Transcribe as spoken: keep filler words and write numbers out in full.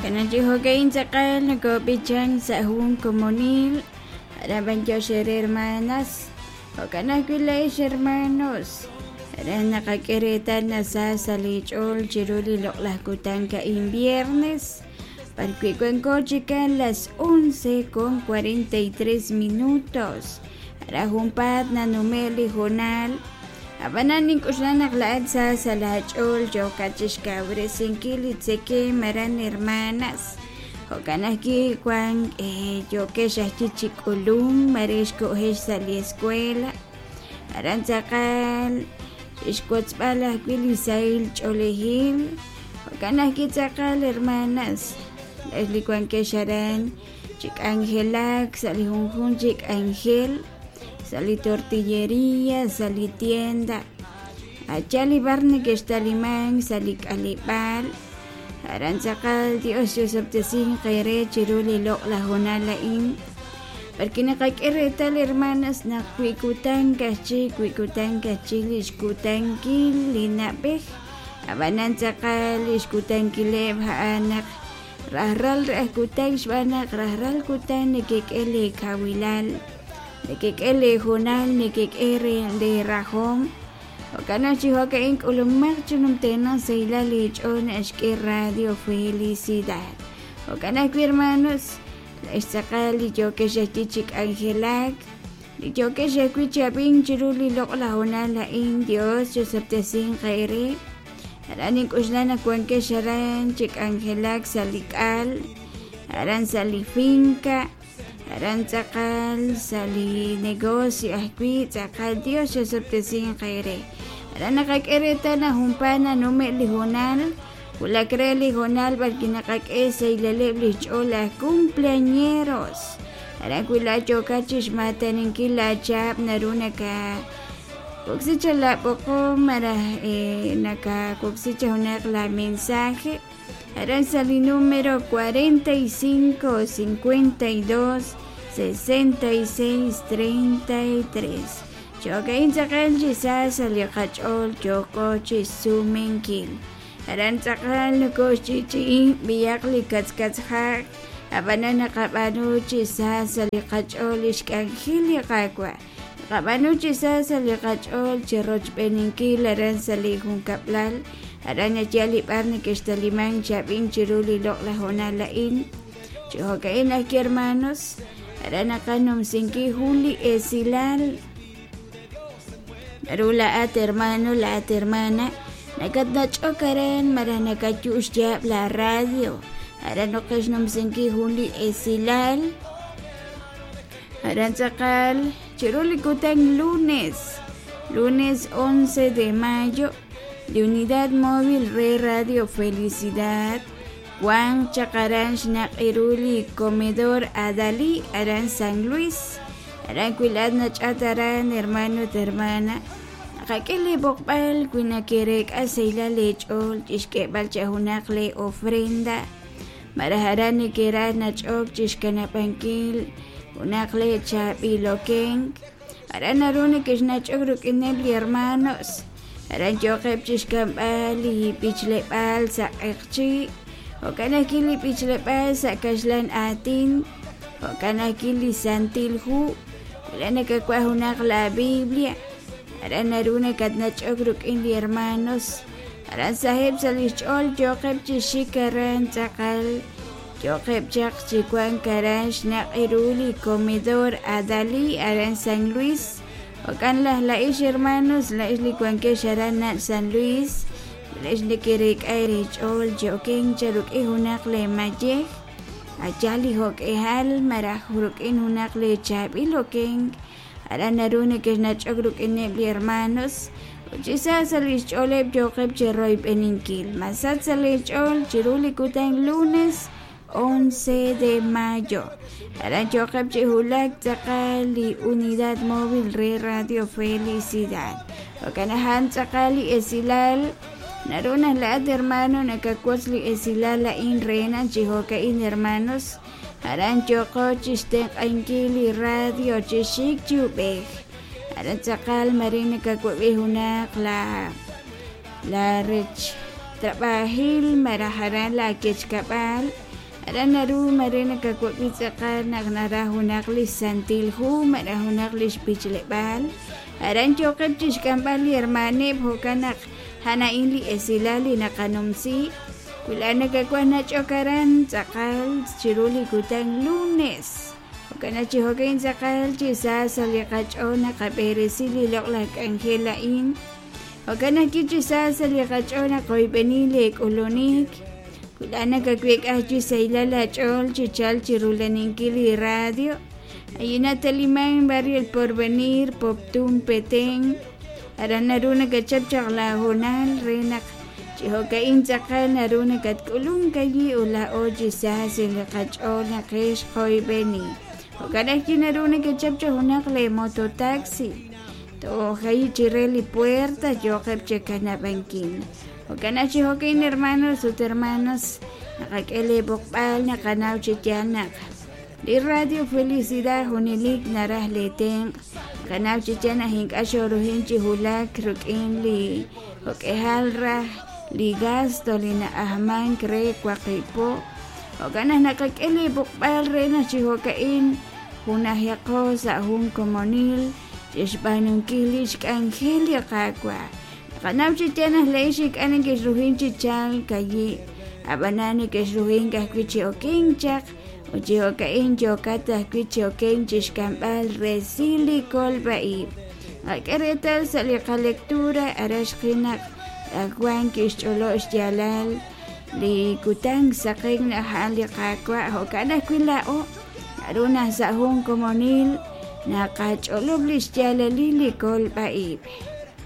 Kanachihokain sakal nakopichan sa hun comunil araban yo ser hermanas o kanakulayas hermanos ara nakakiritan na sa salichol chiruli loklakutan ka inviernes parquicuen cochican las once con cuarenta y tres minutos ara humpat na numeli jonal Abanan kusna naklaad sa salachol yo kachishkabre sinkilit seke maran hermanas o kanaki kwan eh, yo que shachichikulum marishko hesh sali escuela aran sakal ishkotzbala kwilisail cholehil o kanaki sakal hermanas lesli kwan que sharan chik angelak sali hunjun chik angel sali tortillería, sali tienda, achali barne que está limán, sali calipal, aranzakal Dios yo sabtesin kaire chiruli lo la jonala in, porque nakakire tal hermanas na kuikutan kachi, kuikutan kachi, iskutan kil, linapeh, abanan sakal, iskutan kileb haanak, rahral rahkutan shbanak, rahral kutan nekekele kawilal, Nekekele jonal nekekere de rajón o kana chihoka in ulumar chunum tena seila lechon ashke radio felicidad o kana hermanos estakali yo que chik angelak yo que shakwi chapin chiruli lo la jonal la in Dios yo sabtesin khaire aranin kuslana kwan que sharan chik angelak salikal aran salifinka aran sakal sali negosyo ahkwi sakal Dios yo sabtesin khaire aran nakakirita na humpana nume lihonal wala kre lihonal balki nakakesa ilalib lichola cumpleañeros aran kwila chokachish matanin kilachap naruna ka kuksicha la poko mara eh, naka kuksicha hunak la mensaje aran sali número cuarenta y cinco, cincuenta y dos, sesenta y seis, treinta y tres. Choka insakal jisa sali kachol choko chisumenkil. Aran sakal nuko chichi biyak likatskatshak. Abana nakabano chisa sali kachol ishkankil yakakwa. Nakabano chisa sali kachol chiroch beninkil aran sali hunkaplal. Aranya jali parni que está limán chapin chiruli lo la jonala in chihokain aquí hermanos arana kanum sinki juli esilal arula at hermano la at hermana nakat na chokaran marana kachush jab la radio arano kashnum sinki juli esilal aran sakal chiruli kutang lunes lunes once de mayo de Unidad Móvil Re Radio Felicidad, Juan Chacarán Iruli, Comedor Adalí, Arán San Luis, Arán Cuilad Nachataran, hermano de hermana, Akakele Bokbal, Quinakerek, Aseila Lechol, Chishke Balchahunakle ofrenda, Maraharani Kerat Nachok, Chishkanapankil, Unakle Chapiloken, Arán Arune Kishnachok Rukinebli hermanos, Aran jokep chishkambali pichlepal sa ekchi o kanakili pichlepal sa kaslan atin o kanakili santilhu wala nakakwahunak la Biblia aran naruna katnachogruk indi hermanos aran sahib sa lichol jokep chishikaran sakal jokep chak chikwan karash na iruli comedor Adalí aran San Luis Okan lah laish hermanos laish likuan ke sharana San Luis laish likirik ay richol joking charuk ihunak le majek ajali hok ehal marah huruk ihunak le chabi loking aran narune ke nachogruk inebli hermanos Uchisa salish oleb jokeb cheroy peninkil masat salish ol chiruli kutang lunes once de mayo. Aran jokab chihulak sakali Unidad Móvil Re Radio Felicidad. Wakanahan sakali esilal. Naruna lahat hermano nakakwasli esilal la in rena chihoka in hermanos. Aran joko chisteng ankili radio chishik chubek. Aran sakal marin nakakwabihunak la la rich trabahil maraharan la kechkapal. Aranaru marina kakwapitsaqa naqnarahunaqlis santilhu marahunaqlis pichlebal arancho qepchish kampali hermane bhokanak hana inli esilali naqanumsi kulana kakwana chokaran tsaqal chiruli kutang lunes okana chihokain tsaqal chisasa liqach'ona qaperesili loqlak angela in okana kichisasa liqach'ona qoypenili k'ulunik kulana kakwek achi sailala chol chichal chirulaninkili radio ayina talimán barrio El Porvenir Poptún Petén aranaruna kachapchaqla honal renak chihokain tsaqal naruna katkulun kayi ula oji sasi liqach'ona qish qoybeni okana kinaruna kachapcha honaqle mototaxi to hayi chireli puerta yo qepchekana bankin okana chihokain hermanos sus hermanos nakakele bokbal nakanaw chityanak di radio felicidad hunilik narah leteng kanaw chityana hinkasho ruhin chihulak rukin li okehalra li gasto li na ahman kre kwakipo okana nakakele bokbal rena chihokain hunahyako sa hun komonil chishbanun kilish kangelia kakwa kanaw chityana leishik aning kisruhin chichal kayi abanani kisruhin kakwichi okinchak uchi okain chokata kwichi okin chishkambal resili kolbaib akaretal salika lectura arashkinak agwan kishcholosh yalal li kutang saking na hali kakwa hokana kwilao aruna sa hun komonil nakacholoblish yalalili kolbaib